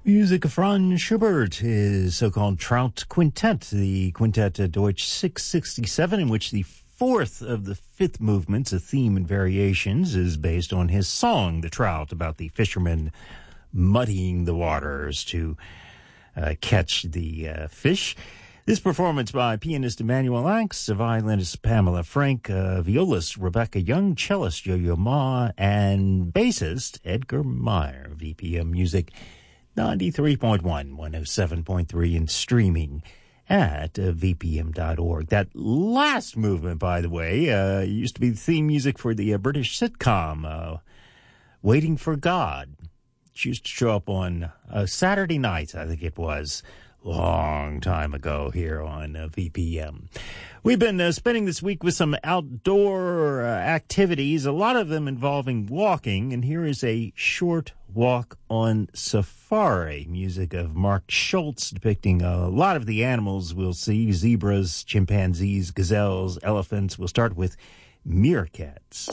Music of Franz Schubert, his so-called Trout Quintet, the Quintet Deutsch 667, in which the fourth of the fifth movements, a theme and variations, is based on his song, The Trout, about the fishermen muddying the waters to catch the fish. This performance by pianist Emanuel Ax, violinist Pamela Frank, violist Rebecca Young, cellist Yo-Yo Ma, and bassist Edgar Meyer. VPM Music 93.1, 107.3, and streaming at vpm.org. That last movement, by the way, used to be the theme music for the British sitcom Waiting for God. It used to show up on Saturday nights, I think it was, long time ago here on VPM. We've been spending this week with some outdoor activities, a lot of them involving walking, and here is a short walk on safari. Music of Mark Schultz depicting a lot of the animals we'll see: zebras, chimpanzees, gazelles, elephants. We'll start with meerkats.